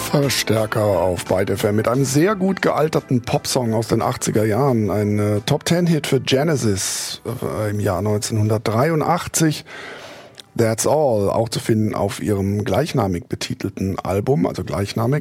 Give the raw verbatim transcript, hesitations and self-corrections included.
Verstärker auf Byte F M mit einem sehr gut gealterten Popsong aus den achtziger Jahren. Ein äh, Top-Ten-Hit für Genesis äh, im Jahr neunzehnhundertdreiundachtzig. That's All, auch zu finden auf ihrem gleichnamig betitelten Album, also gleichnamig.